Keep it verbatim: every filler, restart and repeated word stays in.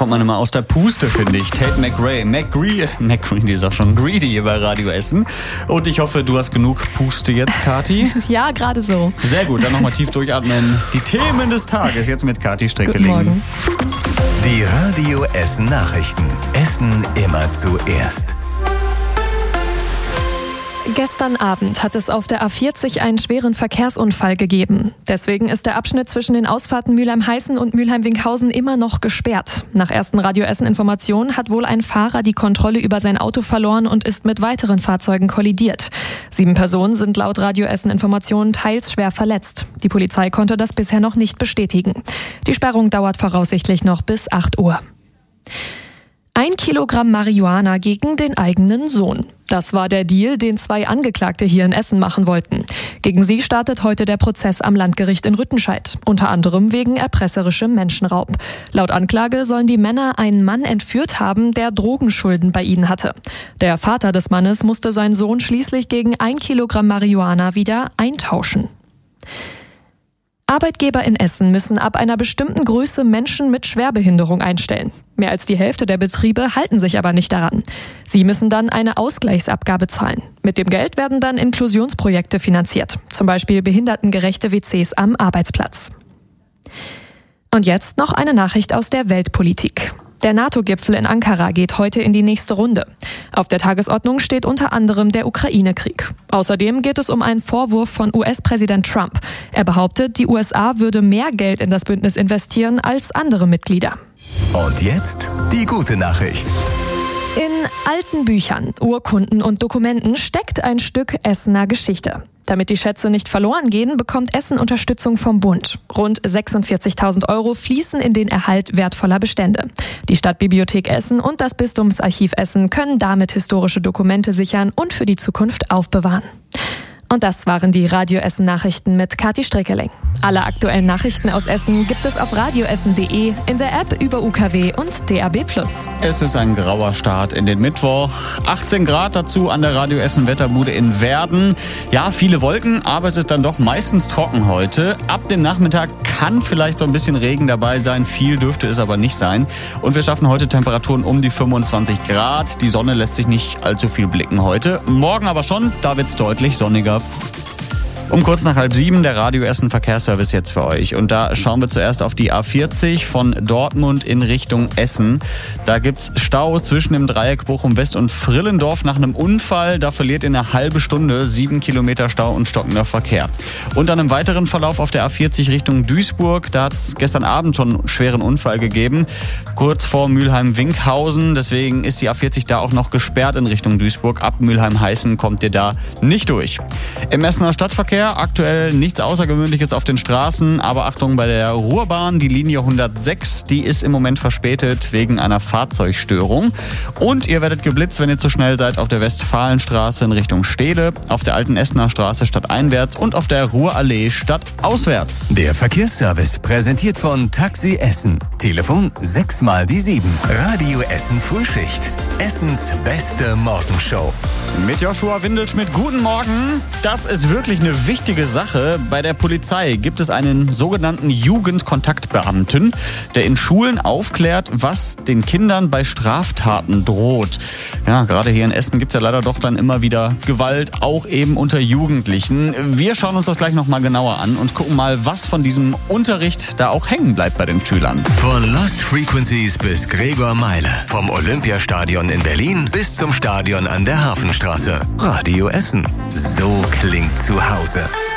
kommt man immer aus der Puste, finde ich. Tate McRae, McGree, McGreedy ist auch schon Greedy bei Radio Essen. Und ich hoffe, du hast genug Puste jetzt, Kathi. Ja, gerade so. Sehr gut, dann nochmal tief durchatmen. Die Themen des Tages, jetzt mit Kathi Streckeling. Guten Morgen. Die Radio Essen Nachrichten. Essen immer zuerst. Gestern Abend hat es auf der A vierzig einen schweren Verkehrsunfall gegeben. Deswegen ist der Abschnitt zwischen den Ausfahrten Mülheim-Heißen und Mülheim-Winkhausen immer noch gesperrt. Nach ersten Radio Essen-Informationen hat wohl ein Fahrer die Kontrolle über sein Auto verloren und ist mit weiteren Fahrzeugen kollidiert. Sieben Personen sind laut Radio Essen-Informationen teils schwer verletzt. Die Polizei konnte das bisher noch nicht bestätigen. Die Sperrung dauert voraussichtlich noch bis acht Uhr. Ein Kilogramm Marihuana gegen den eigenen Sohn. Das war der Deal, den zwei Angeklagte hier in Essen machen wollten. Gegen sie startet heute der Prozess am Landgericht in Rüttenscheid. Unter anderem wegen erpresserischem Menschenraub. Laut Anklage sollen die Männer einen Mann entführt haben, der Drogenschulden bei ihnen hatte. Der Vater des Mannes musste seinen Sohn schließlich gegen ein Kilogramm Marihuana wieder eintauschen. Arbeitgeber in Essen müssen ab einer bestimmten Größe Menschen mit Schwerbehinderung einstellen. Mehr als die Hälfte der Betriebe halten sich aber nicht daran. Sie müssen dann eine Ausgleichsabgabe zahlen. Mit dem Geld werden dann Inklusionsprojekte finanziert, zum Beispiel behindertengerechte W Cs am Arbeitsplatz. Und jetzt noch eine Nachricht aus der Weltpolitik. Der NATO-Gipfel in Ankara geht heute in die nächste Runde. Auf der Tagesordnung steht unter anderem der Ukraine-Krieg. Außerdem geht es um einen Vorwurf von U S-Präsident Trump. Er behauptet, die U S A würde mehr Geld in das Bündnis investieren als andere Mitglieder. Und jetzt die gute Nachricht. In alten Büchern, Urkunden und Dokumenten steckt ein Stück Essener Geschichte. Damit die Schätze nicht verloren gehen, bekommt Essen Unterstützung vom Bund. Rund sechsundvierzigtausend Euro fließen in den Erhalt wertvoller Bestände. Die Stadtbibliothek Essen und das Bistumsarchiv Essen können damit historische Dokumente sichern und für die Zukunft aufbewahren. Und das waren die Radio Essen Nachrichten mit Kathi Streckeling. Alle aktuellen Nachrichten aus Essen gibt es auf radioessen punkt de, in der App über U K W und D A B plus. Es ist ein grauer Start in den Mittwoch. achtzehn Grad dazu an der Radio Essen Wetterbude in Werden. Ja, viele Wolken, aber es ist dann doch meistens trocken heute. Ab dem Nachmittag kann vielleicht so ein bisschen Regen dabei sein. Viel dürfte es aber nicht sein. Und wir schaffen heute Temperaturen um die fünfundzwanzig Grad. Die Sonne lässt sich nicht allzu viel blicken heute. Morgen aber schon, da wird's deutlich sonniger. Um kurz nach halb sieben der Radio Essen Verkehrsservice jetzt für euch. Und da schauen wir zuerst auf die A vierzig von Dortmund in Richtung Essen. Da gibt's Stau zwischen dem Dreieck Bochum West und Frillendorf nach einem Unfall. Da verliert in einer halben Stunde sieben Kilometer Stau und stockender Verkehr. Und dann im weiteren Verlauf auf der A vierzig Richtung Duisburg. Da hat es gestern Abend schon einen schweren Unfall gegeben. Kurz vor Mülheim-Winkhausen. Deswegen ist die A vierzig da auch noch gesperrt in Richtung Duisburg. Ab Mülheim-Heißen kommt ihr da nicht durch. Im Essener Stadtverkehr aktuell nichts Außergewöhnliches auf den Straßen, aber Achtung bei der Ruhrbahn, die Linie hundertsechs, die ist im Moment verspätet wegen einer Fahrzeugstörung. Und ihr werdet geblitzt, wenn ihr zu schnell seid, auf der Westfalenstraße in Richtung Stede, auf der alten Essener Straße stadteinwärts und auf der Ruhrallee stadtauswärts. Der Verkehrsservice präsentiert von Taxi Essen. Telefon sechs mal die sieben. Radio Essen Frühschicht. Essens beste Morgenshow. Mit Joshua Windelschmidt, guten Morgen. Das ist wirklich eine wichtige Sache. Bei der Polizei gibt es einen sogenannten Jugendkontaktbeamten, der in Schulen aufklärt, was den Kindern bei Straftaten droht. Ja, gerade hier in Essen gibt es ja leider doch dann immer wieder Gewalt, auch eben unter Jugendlichen. Wir schauen uns das gleich nochmal genauer an und gucken mal, was von diesem Unterricht da auch hängen bleibt bei den Schülern. Von Lost Frequencies bis Gregor Meile. Vom Olympiastadion in Berlin bis zum Stadion an der Hafenstraße. Radio Essen. So klingt zu Hause.